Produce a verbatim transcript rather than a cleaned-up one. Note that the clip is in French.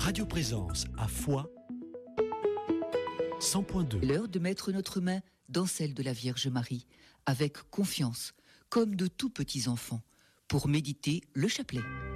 Radio Présence à Foix, cent point deux. L'heure de mettre notre main dans celle de la Vierge Marie, avec confiance, comme de tout petits enfants, pour méditer le chapelet.